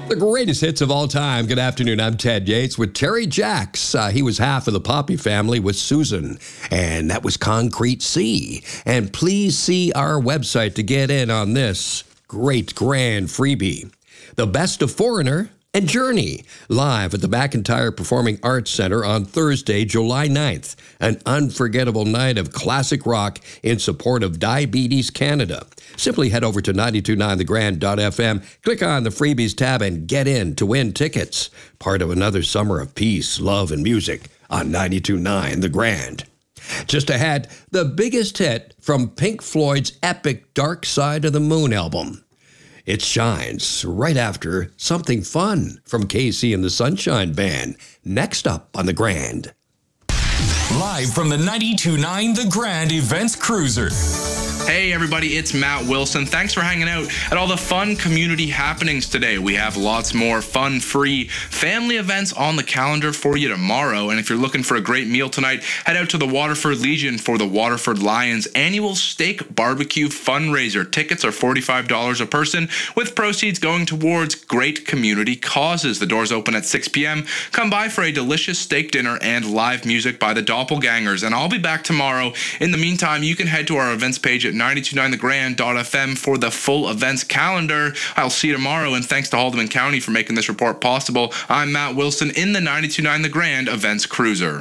The greatest hits of all time. Good afternoon. I'm Ted Yates with Terry Jacks. He was half of the Poppy family with Susan, and that was Concrete Sea. And please see our website to get in on this great grand freebie. The Best of Foreigner and Journey, live at the McIntyre Performing Arts Center on Thursday, July 9th. An unforgettable night of classic rock in support of Diabetes Canada. Simply head over to 929thegrand.fm, click on the freebies tab, and get in to win tickets. Part of another summer of peace, love, and music on 929 The Grand. Just ahead, the biggest hit from Pink Floyd's epic Dark Side of the Moon album. It shines right after Something Fun from KC and the Sunshine Band. Next up on The Grand. Live from the 92.9 The Grand Events Cruiser. Hey everybody, it's Matt Wilson. Thanks for hanging out at all the fun community happenings today. We have lots more fun, free family events on the calendar for you tomorrow. And if you're looking for a great meal tonight, head out to the Waterford Legion for the Waterford Lions annual steak barbecue fundraiser. Tickets are $45 a person, with proceeds going towards great community causes. The doors open at 6 p.m. Come by for a delicious steak dinner and live music by the Doppelgangers. And I'll be back tomorrow. In the meantime, you can head to our events page at 929thegrand.fm for the full events calendar. I'll see you tomorrow, and thanks to Haldimand County for making this report possible. I'm Matt Wilson in the 929 The Grand Events Cruiser.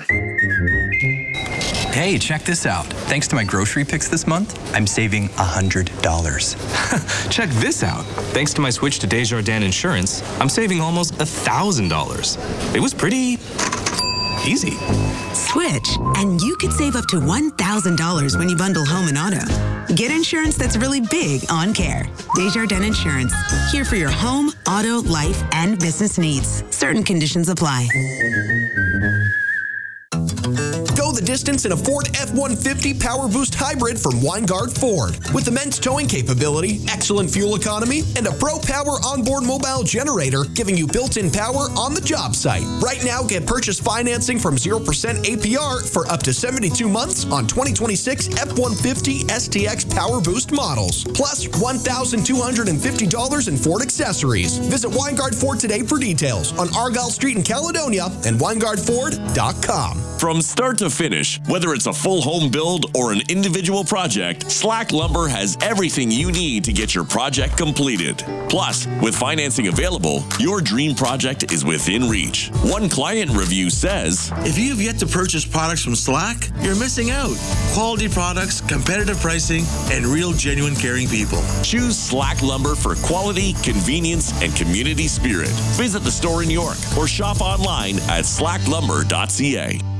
Hey, check this out. Thanks to my grocery picks this month, I'm saving $100. Check this out. Thanks to my switch to Desjardins Insurance, I'm saving almost $1,000. It was pretty easy. Switch, and you could save up to $1,000 when you bundle home and auto. Get insurance that's really big on care. Desjardins Insurance, here for your home, auto, life, and business needs. Certain conditions apply. Go the distance in a Ford F-150 Power Boost Hybrid from Weingart Ford. With immense towing capability, excellent fuel economy, and a Pro Power onboard mobile generator giving you built-in power on the job site. Right now, get purchase financing from 0% APR for up to 72 months on 2026 F-150 STX Power Boost models. Plus $1,250 in Ford accessories. Visit Weingart Ford today for details on Argyle Street in Caledonia and WeingardFord.com. From start to finish, whether it's a full home build or an individual project, Slack Lumber has everything you need to get your project completed. Plus, with financing available, your dream project is within reach. One client review says, if you have yet to purchase products from Slack, you're missing out. Quality products, competitive pricing, and real genuine caring people. Choose Slack Lumber for quality, convenience, and community spirit. Visit the store in York or shop online at slacklumber.ca.